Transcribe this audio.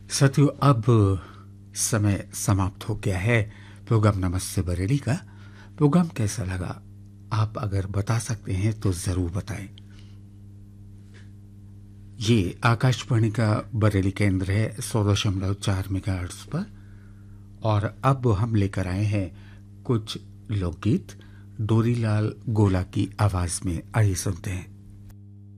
साथियों, अब समय समाप्त हो गया है प्रोग्राम नमस्ते बरेली का। प्रोग्राम कैसा लगा आप अगर बता सकते हैं तो ज़रूर बताएं। ये आकाशवाणी का बरेली केंद्र है 100.4 मेगाहर्ट्ज़ पर। और अब हम लेकर आए हैं कुछ लोकगीत डोरीलाल गोला की आवाज़ में। आइए सुनते हैं।